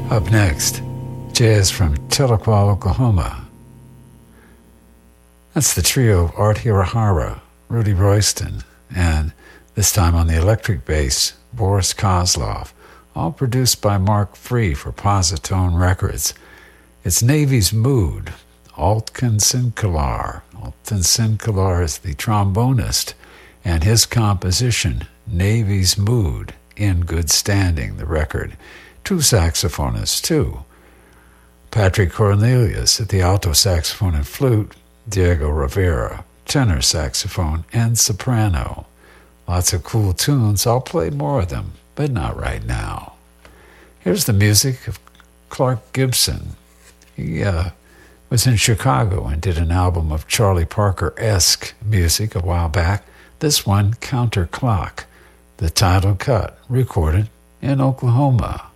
Up next, jazz from Tahlequah, Oklahoma. That's the trio of Art Hirahara, Rudy Royston, and this time on the electric bass, Boris Kozlov, all produced by Mark Free for Positone Records. It's Navy's Mood, Altkin Sinkelar. Altkin Sinkelar is the trombonist, and his composition, Navy's Mood, In Good Standing, the record. Two saxophonists, too. Patrick Cornelius at the alto saxophone and flute, Diego Rivera, tenor saxophone and soprano. Lots of cool tunes. I'll play more of them, but not right now. Here's the music of Clark Gibson. He was in Chicago and did an album of Charlie Parker-esque music a while back. This one, Counterclock, the title cut, recorded in Oklahoma.